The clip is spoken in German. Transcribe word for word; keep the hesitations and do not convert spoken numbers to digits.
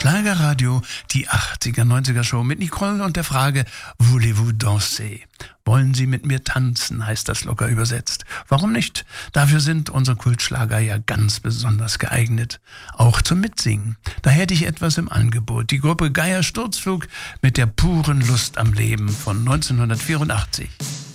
Schlagerradio, die achtziger, neunziger Show mit Nicole und der Frage, voulez-vous danser? Wollen Sie mit mir tanzen, heißt das locker übersetzt. Warum nicht? Dafür sind unsere Kultschlager ja ganz besonders geeignet. Auch zum Mitsingen. Da hätte ich etwas im Angebot. Die Gruppe Geier Sturzflug mit der puren Lust am Leben von neunzehnhundertvierundachtzig.